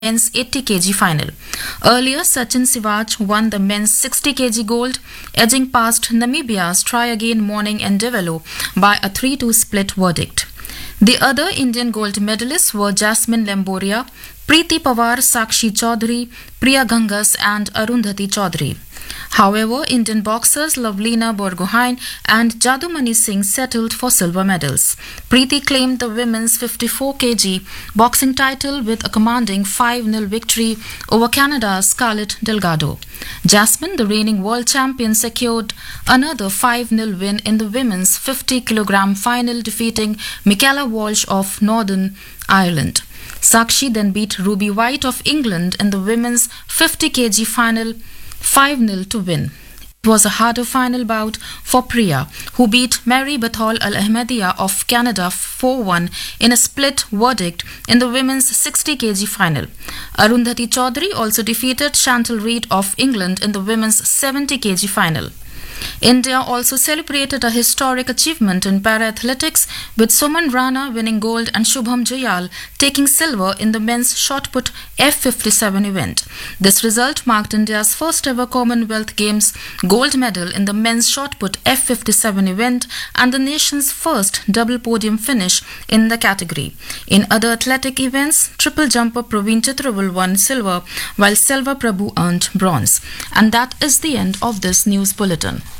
men's 80 kg final. Earlier, Sachin Sivaj won the men's 60 kg gold, edging past Namibia's Try Again Morning Ndevelo by a 3-2 split verdict. The other Indian gold medalists were Jasmine Lemboria, Preeti Pawar, Sakshi Chaudhary, Priya Gangas and Arundhati Chaudhary. However, Indian boxers Lovelina Borgohain and Jadumani Singh settled for silver medals. Preeti claimed the women's 54 kg boxing title with a commanding 5-0 victory over Canada's Scarlett Delgado. Jasmine, the reigning world champion, secured another 5-0 win in the women's 50 kg final, defeating Michaela Walsh of Northern Ireland. Sakshi then beat Ruby White of England in the women's 50 kg final 5-0 to win. It was a harder final bout for Priya, who beat Mary Bathol Al Ahmadiyya of Canada 4-1 in a split verdict in the women's 60 kg final. Arundhati Chaudhary also defeated Chantal Reid of England in the women's 70 kg final. India also celebrated a historic achievement in para-athletics, with Suman Rana winning gold and Shubham Jayal taking silver in the men's shot put F57 event. This result marked India's first ever Commonwealth Games gold medal in the men's shot put F57 event and the nation's first double podium finish in the category. In other athletic events, triple jumper Praveen Chitraval won silver while Selva Prabhu earned bronze. And that is the end of this news bulletin.